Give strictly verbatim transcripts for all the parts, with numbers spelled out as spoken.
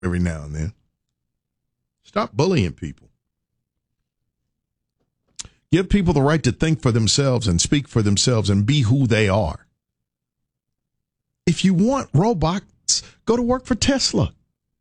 every now and then. Stop bullying people. Give people the right to think for themselves and speak for themselves and be who they are. If you want robots, go to work for Tesla.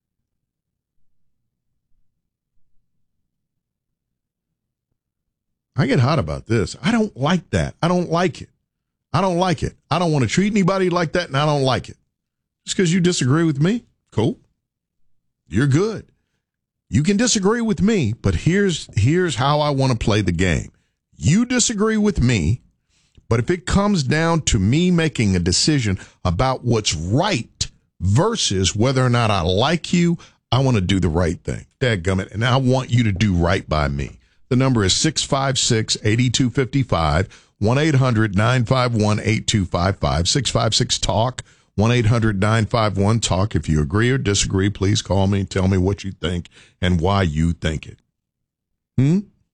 I get hot about this. I don't like that. I don't like it. I don't like it. I don't want to treat anybody like that, and I don't like it. Just because you disagree with me, cool. You're good. You can disagree with me, but here's here's how I want to play the game. You disagree with me, but if it comes down to me making a decision about what's right versus whether or not I like you, I want to do the right thing. Dadgummit, and I want you to do right by me. The number is six five six, eight two five five, one eight hundred, nine five one, eight two five five, six five six, talk, one eight hundred, nine five one, talk. If you agree or disagree, please call me and tell me what you think and why you think it. Hmm?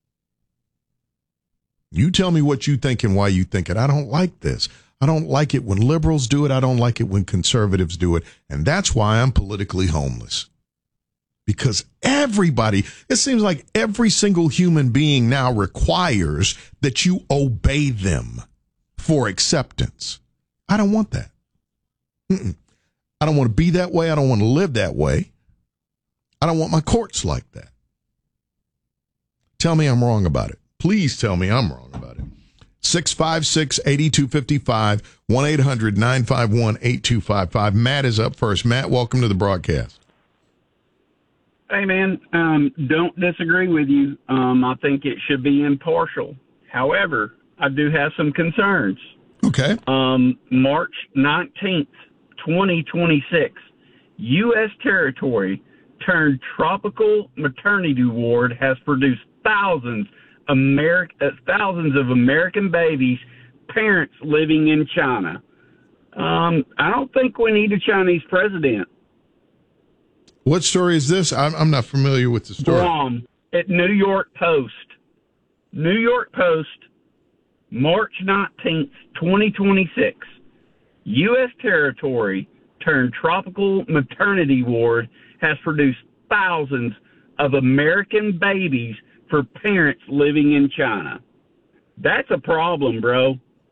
You tell me what you think and why you think it. I don't like this. I don't like it when liberals do it. I don't like it when conservatives do it. And that's why I'm politically homeless. Because everybody, it seems like every single human being now requires that you obey them for acceptance. I don't want that. Mm-mm. I don't want to be that way. I don't want to live that way. I don't want my courts like that. Tell me I'm wrong about it. Please tell me I'm wrong about it. six five six, eight two five five, one eight hundred, nine five one, eight two five five. Matt is up first. Matt, welcome to the broadcast. Hey, man, um, don't disagree with you. Um, I think it should be impartial. However, I do have some concerns. Okay. Um, March nineteenth, twenty twenty-six, U S territory turned tropical maternity ward has produced thousands, Ameri- uh, thousands of American babies, parents living in China. Um, I don't think we need a Chinese president. What story is this? I'm, I'm not familiar with the story. Guam at New York Post. New York Post, March nineteenth, twenty twenty-six. U S territory turned tropical maternity ward has produced thousands of American babies for parents living in China. That's a problem, bro.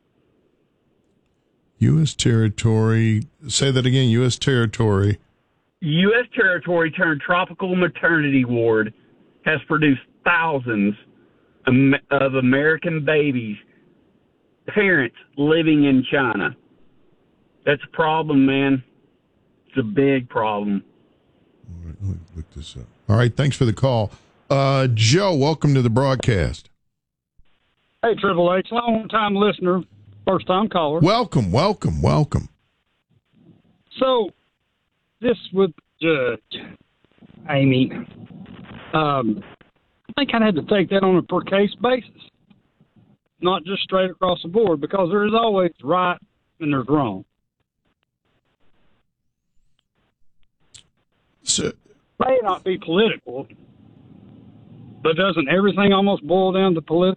U S territory. Say that again. U S territory. U S territory turned tropical maternity ward has produced thousands of American babies, parents living in China. That's a problem, man. It's a big problem. All right, let me look this up. All right, thanks for the call. Uh, Joe, welcome to the broadcast. Hey, Triple H, long-time listener, first-time caller. Welcome, welcome, welcome. So, this with Judge Amy, um, I think I'd have to take that on a per-case basis, not just straight across the board, because there is always right and there's wrong. So, may not be political, but doesn't everything almost boil down to political?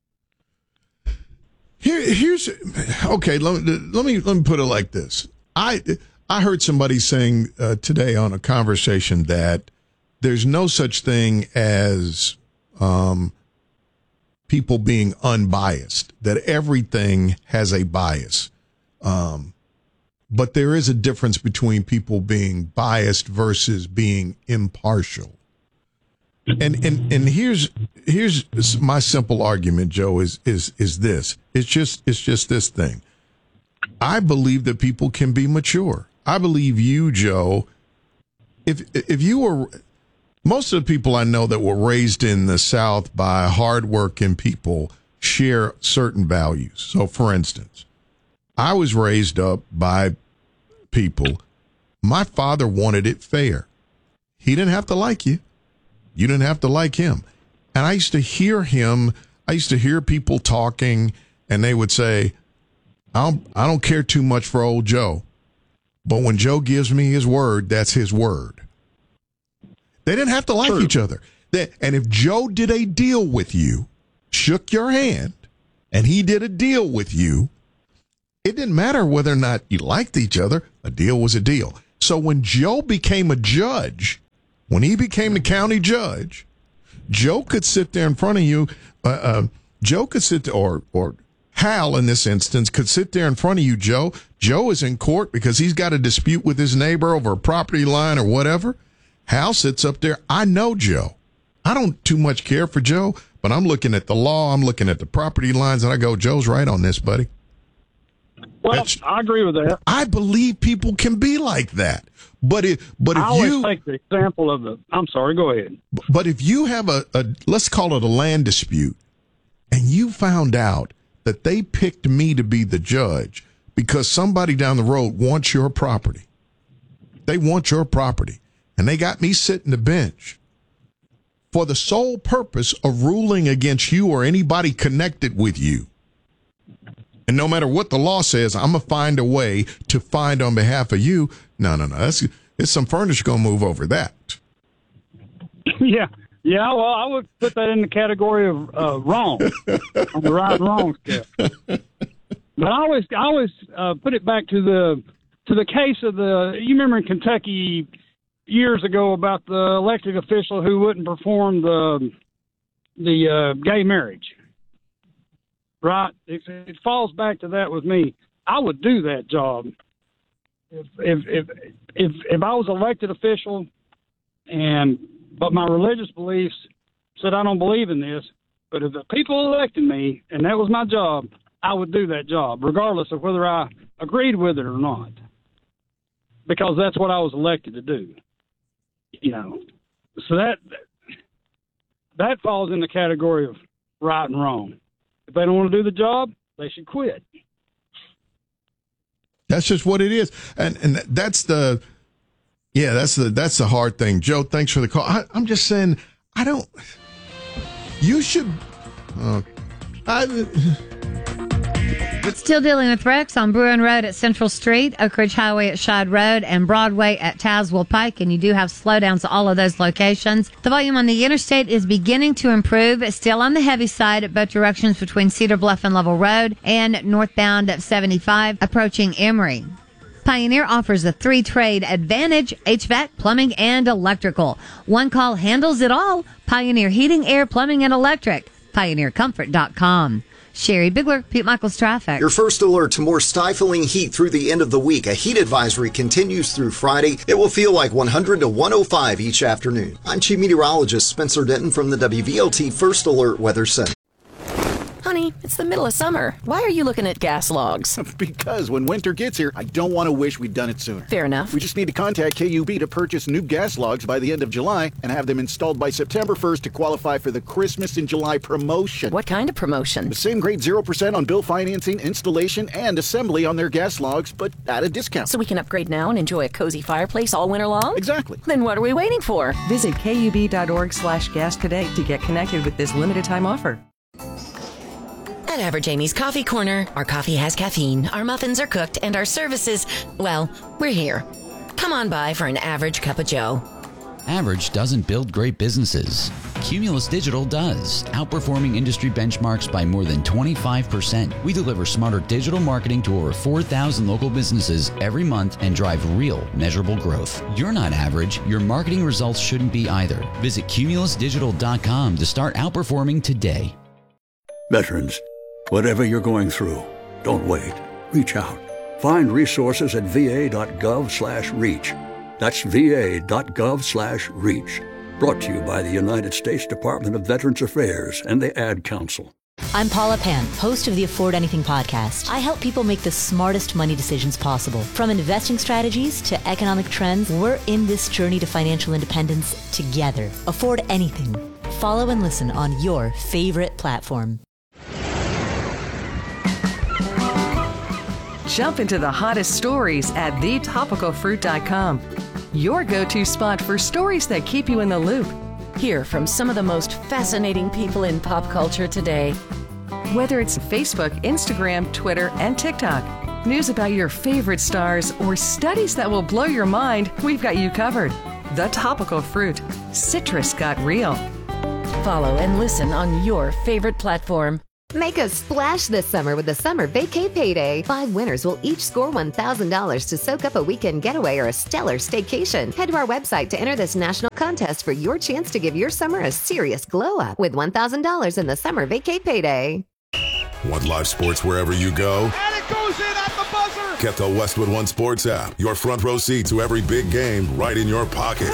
Here, here's okay. Let me, let me let me put it like this. I I heard somebody saying uh, today on a conversation that there's no such thing as um, people being unbiased. That everything has a bias, um, but there is a difference between people being biased versus being impartial. And and and here's here's my simple argument, Joe, is is is this. It's just it's just this thing. I believe that people can be mature. I believe you, Joe, if if you were most of the people I know that were raised in the South by hardworking people share certain values. So for instance, I was raised up by people. My father wanted it fair. He didn't have to like you. You didn't have to like him. And I used to hear him, I used to hear people talking, and they would say, I don't, I don't care too much for old Joe, but when Joe gives me his word, that's his word. They didn't have to like True. each other. They, and if Joe did a deal with you, shook your hand, and he did a deal with you, it didn't matter whether or not you liked each other. A deal was a deal. So when Joe became a judge, when he became the county judge, Joe could sit there in front of you. Uh, uh, Joe could sit there, or or Hal in this instance could sit there in front of you, Joe. Joe is in court because he's got a dispute with his neighbor over a property line or whatever. Hal sits up there. I know Joe. I don't too much care for Joe, but I'm looking at the law. I'm looking at the property lines, and I go, Joe's right on this, buddy. Well, That's, I agree with that. I believe people can be like that. But it, but if I always you take the example of the. I'm sorry. Go ahead. But if you have a, a let's call it a land dispute, and you found out that they picked me to be the judge because somebody down the road wants your property, they want your property, and they got me sitting the bench for the sole purpose of ruling against you or anybody connected with you. And no matter what the law says, I'm going to find a way to find on behalf of you. No, no, no. That's, it's some furniture going to move over that. Yeah. Yeah, well, I would put that in the category of uh, wrong, on the right and wrong scale. But I always, I always uh, put it back to the to the case of the. You remember in Kentucky years ago about the elected official who wouldn't perform the the uh, gay marriage, right? It, it falls back to that with me. I would do that job if if if if, if I was elected official and. But my religious beliefs said I don't believe in this. But if the people elected me and that was my job, I would do that job, regardless of whether I agreed with it or not. Because that's what I was elected to do. You know. So that that falls in the category of right and wrong. If they don't want to do the job, they should quit. That's just what it is. And and that's the Yeah, that's the that's the hard thing. Joe, thanks for the call. I, I'm just saying, I don't. You should. Uh, I. Still dealing with wrecks on Bruin Road at Central Street, Oak Ridge Highway at Shad Road, and Broadway at Tazewell Pike, and you do have slowdowns at all of those locations. The volume on the interstate is beginning to improve. It's still on the heavy side at both directions between Cedar Bluff and Level Road, and northbound at seventy-five approaching Emory. Pioneer offers a three-trade advantage: H V A C, plumbing, and electrical. One call handles it all. Pioneer Heating, Air, Plumbing, and Electric. Pioneer Comfort dot com. Sherry Bigler, Pete Michaels Traffic. Your first alert to more stifling heat through the end of the week. A heat advisory continues through Friday. It will feel like one hundred to one oh five each afternoon. I'm Chief Meteorologist Spencer Denton from the W V L T First Alert Weather Center. Honey, it's the middle of summer. Why are you looking at gas logs? Because when winter gets here, I don't want to wish we'd done it sooner. Fair enough. We just need to contact K U B to purchase new gas logs by the end of July and have them installed by September first to qualify for the Christmas in July promotion. What kind of promotion? The same grade zero percent on bill financing, installation, and assembly on their gas logs, but at a discount. So we can upgrade now and enjoy a cozy fireplace all winter long? Exactly. Then what are we waiting for? Visit kub.org slash gas today to get connected with this limited time offer. At Average Amy's Coffee Corner, our coffee has caffeine, our muffins are cooked, and our services, well, we're here. Come on by for an average cup of joe. Average doesn't build great businesses. Cumulus Digital does, outperforming industry benchmarks by more than twenty-five percent. We deliver smarter digital marketing to over four thousand local businesses every month and drive real, measurable growth. You're not average. Your marketing results shouldn't be either. Visit cumulus digital dot com to start outperforming today. Veterans, whatever you're going through, don't wait. Reach out. Find resources at va.gov slash reach. That's va.gov slash reach. Brought to you by the United States Department of Veterans Affairs and the Ad Council. I'm Paula Pan, host of the Afford Anything podcast. I help people make the smartest money decisions possible. From investing strategies to economic trends, we're in this journey to financial independence together. Afford Anything. Follow and listen on your favorite platform. Jump into the hottest stories at the topical fruit dot com. Your go-to spot for stories that keep you in the loop. Hear from some of the most fascinating people in pop culture today. Whether it's Facebook, Instagram, Twitter, and TikTok, news about your favorite stars, or studies that will blow your mind, we've got you covered. The Topical Fruit. Citrus got real. Follow and listen on your favorite platform. Make a splash this summer with the Summer Vacay Payday. Five winners will each score one thousand dollars to soak up a weekend getaway or a stellar staycation. Head to our website to enter this national contest for your chance to give your summer a serious glow up with one thousand dollars in the Summer Vacay Payday. Want live sports wherever you go? And it goes in at the buzzer! Get the Westwood One Sports app. Your front row seat to every big game right in your pocket.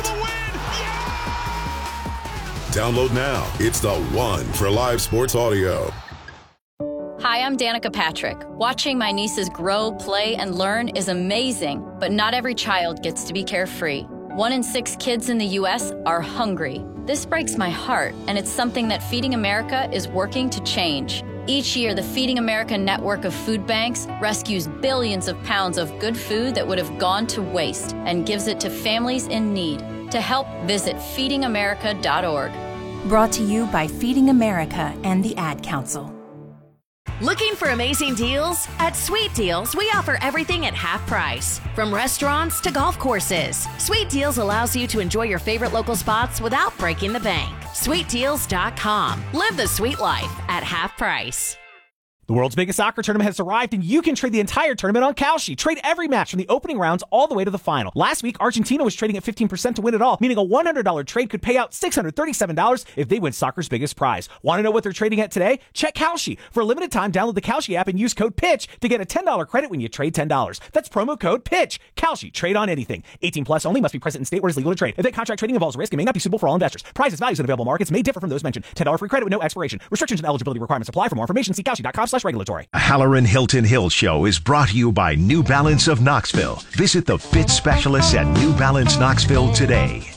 Download now. It's the one for live sports audio. Hi, I'm Danica Patrick. Watching my nieces grow, play, and learn is amazing, but not every child gets to be carefree. One in six kids in the U S are hungry. This breaks my heart, and it's something that Feeding America is working to change. Each year, the Feeding America network of food banks rescues billions of pounds of good food that would have gone to waste and gives it to families in need. To help, visit feeding america dot org. Brought to you by Feeding America and the Ad Council. Looking for amazing deals? At Sweet Deals, we offer everything at half price. From restaurants to golf courses, Sweet Deals allows you to enjoy your favorite local spots without breaking the bank. sweet deals dot com. Live the sweet life at half price. The world's biggest soccer tournament has arrived, and you can trade the entire tournament on Kalshi. Trade every match from the opening rounds all the way to the final. Last week, Argentina was trading at fifteen percent to win it all, meaning a one hundred dollars trade could pay out six hundred thirty-seven dollars if they win soccer's biggest prize. Want to know what they're trading at today? Check Kalshi. For a limited time, download the Kalshi app and use code PITCH to get a ten dollars credit when you trade ten dollars. That's promo code PITCH. Kalshi. Trade on anything. eighteen plus only. Must be present in state where it's legal to trade. If that contract trading involves risk, it may not be suitable for all investors. Prices, values, and available markets may differ from those mentioned. ten dollars free credit with no expiration. Restrictions and eligibility requirements apply. For more information, see Kalshi dot com slash regulatory. Halloran Hilton Hill Show is brought to you by New Balance of Knoxville. Visit the fit specialists at New Balance Knoxville today.